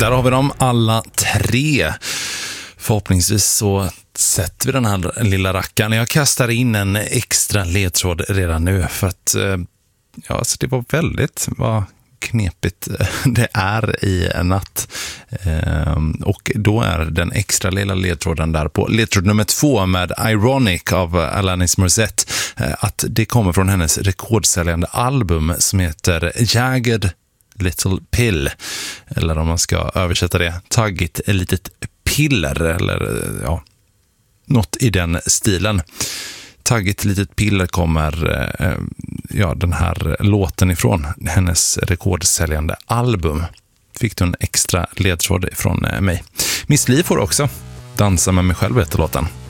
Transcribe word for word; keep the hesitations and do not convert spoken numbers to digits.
Där har vi dem alla tre. Förhoppningsvis så sätter vi den här lilla rackaren. Jag kastar in en extra ledtråd redan nu för att ja, alltså det var väldigt vad knepigt det är i en natt. Och då är den extra lilla ledtråden där på ledtråd nummer två med Ironic av Alanis Morissette att det kommer från hennes rekordsäljande album som heter Jagged Little Pill, eller om man ska översätta det, taggigt ett litet piller, eller ja, något i den stilen. Taggigt litet piller kommer ja, den här låten ifrån, hennes rekordsäljande album. Fick du en extra ledtråd från mig. Miss Li får också Dansa med mig själv heter låten.